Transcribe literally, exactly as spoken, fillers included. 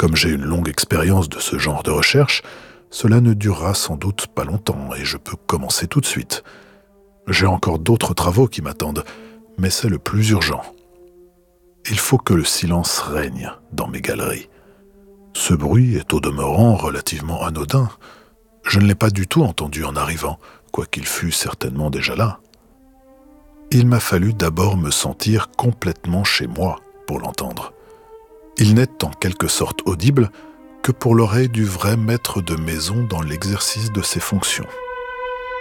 Comme j'ai une longue expérience de ce genre de recherche, cela ne durera sans doute pas longtemps et je peux commencer tout de suite. J'ai encore d'autres travaux qui m'attendent, mais c'est le plus urgent. Il faut que le silence règne dans mes galeries. Ce bruit est au demeurant relativement anodin. Je ne l'ai pas du tout entendu en arrivant, quoiqu'il fût certainement déjà là. Il m'a fallu d'abord me sentir complètement chez moi pour l'entendre. Il n'est en quelque sorte audible que pour l'oreille du vrai maître de maison dans l'exercice de ses fonctions.